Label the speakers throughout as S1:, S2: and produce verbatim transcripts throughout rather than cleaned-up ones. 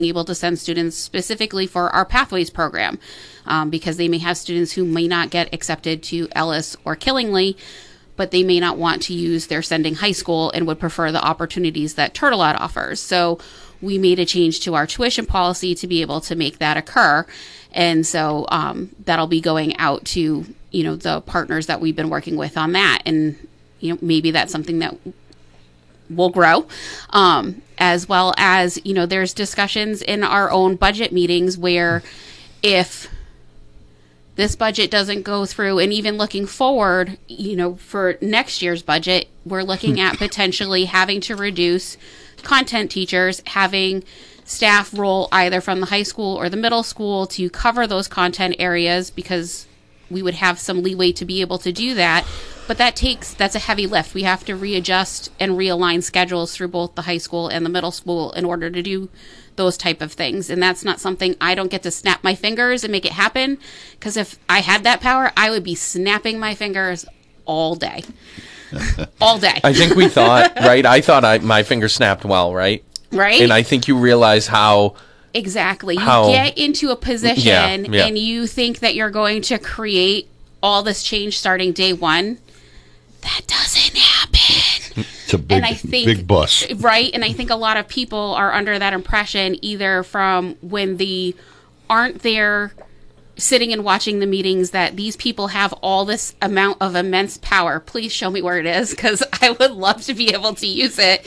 S1: able to send students specifically for our Pathways program, um, because they may have students who may not get accepted to Ellis or Killingly, but they may not want to use their sending high school and would prefer the opportunities that Turtle Lodge offers. So we made a change to our tuition policy to be able to make that occur. And so um, that'll be going out to, you know, the partners that we've been working with on that. And, you know, maybe that's something that will grow, um, as well as, you know, there's discussions in our own budget meetings where if this budget doesn't go through, and even looking forward, you know, for next year's budget, we're looking at potentially having to reduce content teachers, having staff role either from the high school or the middle school to cover those content areas, because we would have some leeway to be able to do that. But that takes, that's a heavy lift. We have to readjust and realign schedules through both the high school and the middle school in order to do those type of things. And that's not something I don't get to snap my fingers and make it happen. Because if I had that power, I would be snapping my fingers all day. all day.
S2: I think we thought, right? I thought I, my finger snapped well, right?
S1: Right.
S2: And I think you realize how...
S1: Exactly. You
S2: how,
S1: get into a position
S2: yeah, yeah.
S1: and you think that you're going to create all this change starting day one. That doesn't happen.
S3: It's a big,
S1: and I think,
S3: big bus.
S1: Right? And I think a lot of people are under that impression either from when they aren't there sitting and watching the meetings that these people have all this amount of immense power. Please show me where it is, because I would love to be able to use it.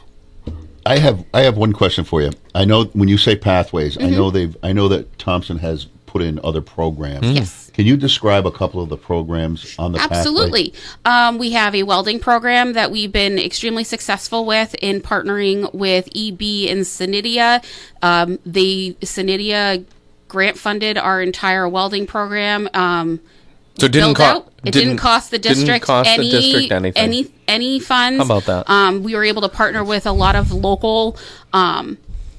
S3: I have I have one question for you. I know when you say Pathways, mm-hmm. I know they've I know that Thompson has put in other programs.
S1: Mm. Yes.
S3: Can you describe a couple of the programs on the
S1: Absolutely. Um, we have a welding program that we've been extremely successful with in partnering with E B and Synidia. Um, they Synidia grant funded our entire welding program. Um,
S2: so it didn't cost.
S1: It didn't, didn't cost the district
S2: didn't cost
S1: any
S2: the district anything.
S1: any any funds.
S2: How about that?
S1: Um, we were able to partner with a lot of local um,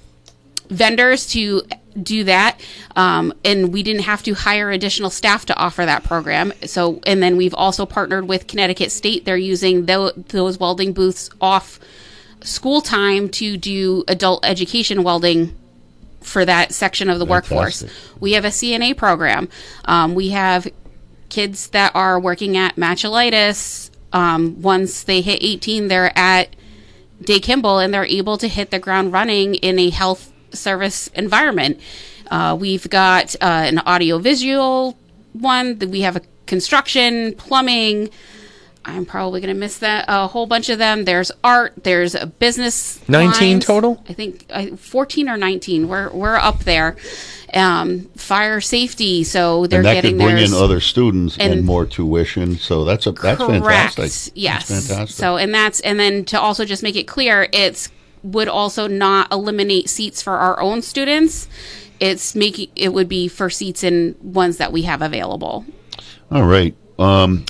S1: vendors to do that, um, and we didn't have to hire additional staff to offer that program. So, and then we've also partnered with Connecticut State. They're using th- those welding booths off school time to do adult education welding for that section of the
S3: Fantastic.
S1: workforce. We have a C N A program. Um, we have kids that are working at Matchelitis. Um, once they hit eighteen, they're at Day Kimball, and they're able to hit the ground running in a health service environment. Uh, we've got uh, an audiovisual one. We have a construction, plumbing. I'm probably going to miss that. A whole bunch of them. There's art. There's a business.
S2: nineteen
S1: lines.
S2: Total?
S1: I think uh, fourteen or nineteen. We're we're up there. Um, fire safety. So they're
S3: and that
S1: getting
S3: could bring
S1: theirs,
S3: in other students and,
S1: and
S3: more tuition. So that's a that's
S1: correct.
S3: fantastic.
S1: Yes.
S3: That's fantastic.
S1: So and that's and then to also just make it clear, it's would also not eliminate seats for our own students. It's making it would be for seats in ones that we have available.
S3: All right. Um,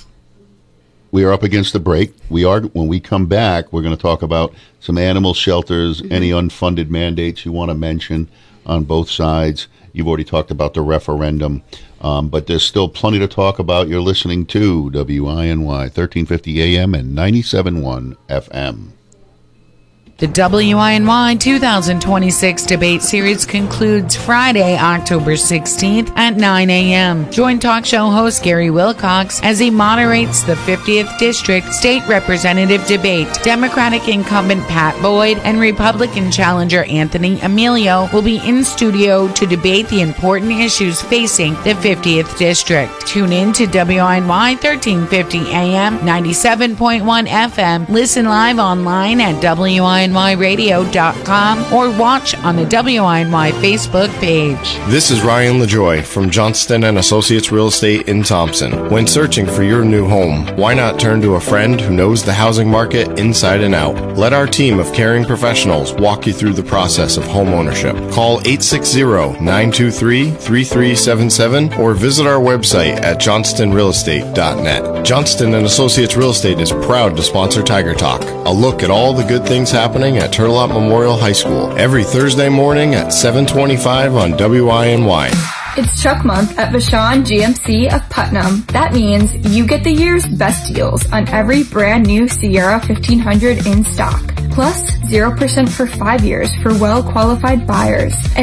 S3: we are up against the break. We are when we come back, we're going to talk about some animal shelters, mm-hmm. any unfunded mandates you want to mention on both sides. You've already talked about the referendum, um, but there's still plenty to talk about. You're listening to W I N Y thirteen fifty A M and ninety-seven point one F M.
S4: The W I N Y two thousand twenty-six debate series concludes Friday, October sixteenth at nine a.m. Join talk show host Gary Wilcox as he moderates the fiftieth District State Representative debate. Democratic incumbent Pat Boyd and Republican challenger Anthony Emilio will be in studio to debate the important issues facing the fiftieth District. Tune in to W I N Y thirteen fifty A M, ninety-seven point one F M. Listen live online at W I N Y radio dot com or watch on the W I N Y Facebook page.
S5: This is Ryan LaJoy from Johnston and Associates Real Estate in Thompson. When searching for your new home, why not turn to a friend who knows the housing market inside and out? Let our team of caring professionals walk you through the process of home ownership. Call eight six zero, nine two three, three three seven seven or visit our website at johnston real estate dot net. Johnston and Associates Real Estate is proud to sponsor Tiger Talk, a look at all the good things happening at Turtle Lodge Memorial High School every Thursday morning at seven twenty-five on W I N Y.
S6: It's Truck Month at Vashon G M C of Putnam. That means you get the year's best deals on every brand new Sierra fifteen hundred in stock. plus zero percent for five years for well-qualified buyers. And